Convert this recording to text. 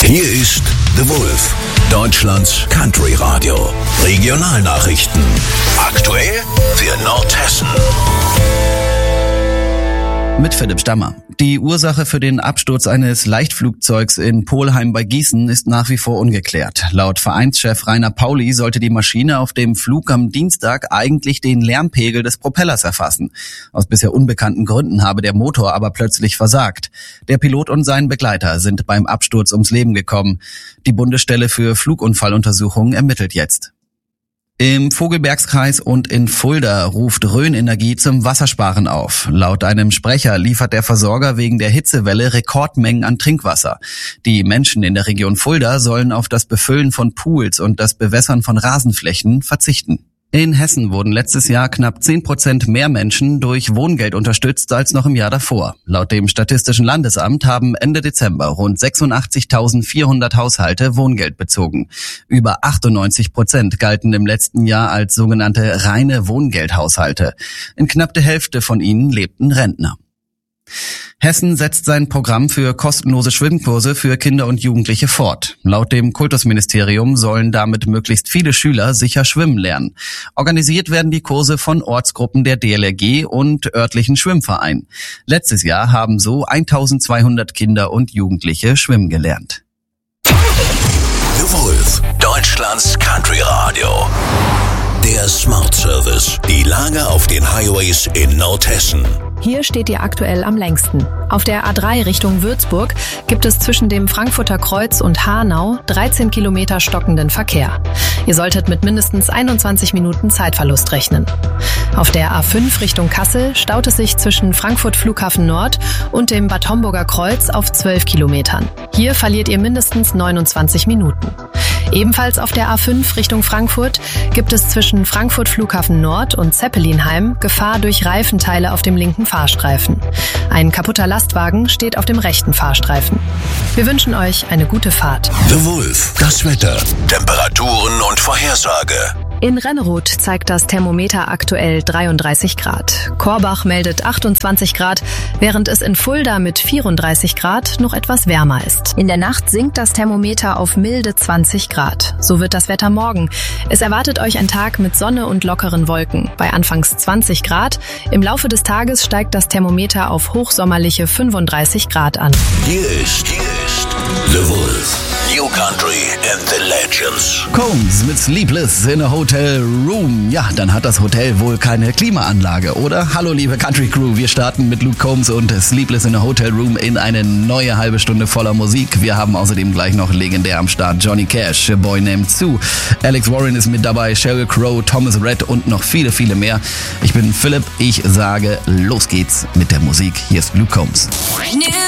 Hier ist The Wolf, Deutschlands Country Radio. Regionalnachrichten. Aktuell für Nordhessen. Mit Philipp Stammer. Die Ursache für den Absturz eines Leichtflugzeugs in Polheim bei Gießen ist nach wie vor ungeklärt. Laut Vereinschef Rainer Pauli sollte die Maschine auf dem Flug am Dienstag eigentlich den Lärmpegel des Propellers erfassen. Aus bisher unbekannten Gründen habe der Motor aber plötzlich versagt. Der Pilot und sein Begleiter sind beim Absturz ums Leben gekommen. Die Bundesstelle für Flugunfalluntersuchungen ermittelt jetzt. Im Vogelbergskreis und in Fulda ruft Rhön Energie zum Wassersparen auf. Laut einem Sprecher liefert der Versorger wegen der Hitzewelle Rekordmengen an Trinkwasser. Die Menschen in der Region Fulda sollen auf das Befüllen von Pools und das Bewässern von Rasenflächen verzichten. In Hessen wurden letztes Jahr knapp 10% mehr Menschen durch Wohngeld unterstützt als noch im Jahr davor. Laut dem Statistischen Landesamt haben Ende Dezember rund 86.400 Haushalte Wohngeld bezogen. Über 98% galten im letzten Jahr als sogenannte reine Wohngeldhaushalte. In knapp der Hälfte von ihnen lebten Rentner. Hessen setzt sein Programm für kostenlose Schwimmkurse für Kinder und Jugendliche fort. Laut dem Kultusministerium sollen damit möglichst viele Schüler sicher schwimmen lernen. Organisiert werden die Kurse von Ortsgruppen der DLRG und örtlichen Schwimmvereinen. Letztes Jahr haben so 1200 Kinder und Jugendliche schwimmen gelernt. The Wolf, Deutschlands Country Radio. Der Smart Service. Die Lage auf den Highways in Nordhessen. Hier steht ihr aktuell am längsten. Auf der A3 Richtung Würzburg gibt es zwischen dem Frankfurter Kreuz und Hanau 13 Kilometer stockenden Verkehr. Ihr solltet mit mindestens 21 Minuten Zeitverlust rechnen. Auf der A5 Richtung Kassel staut es sich zwischen Frankfurt Flughafen Nord und dem Bad Homburger Kreuz auf 12 Kilometern. Hier verliert ihr mindestens 29 Minuten. Ebenfalls auf der A5 Richtung Frankfurt gibt es zwischen Frankfurt Flughafen Nord und Zeppelinheim Gefahr durch Reifenteile auf dem linken Fahrstreifen. Ein kaputter Lastwagen steht auf dem rechten Fahrstreifen. Wir wünschen euch eine gute Fahrt. The Wolf, das Wetter, Temperaturen und Vorhersage. In Renneroth zeigt das Thermometer aktuell 33 Grad. Korbach meldet 28 Grad, während es in Fulda mit 34 Grad noch etwas wärmer ist. In der Nacht sinkt das Thermometer auf milde 20 Grad. So wird das Wetter morgen. Es erwartet euch ein Tag mit Sonne und lockeren Wolken. Bei anfangs 20 Grad. Im Laufe des Tages steigt das Thermometer auf hochsommerliche 35 Grad an. Hier ist The Wolf. New Country and the Legends. Combs mit Sleepless in a Hotel Room. Ja, dann hat das Hotel wohl keine Klimaanlage, oder? Hallo liebe Country Crew, wir starten mit Luke Combs und Sleepless in a Hotel Room in eine neue halbe Stunde voller Musik. Wir haben außerdem gleich noch legendär am Start Johnny Cash, A Boy Named Sue. Alex Warren ist mit dabei, Sheryl Crow, Thomas Rhett und noch viele, viele mehr. Ich bin Philipp, ich sage, los geht's mit der Musik. Hier ist Luke Combs.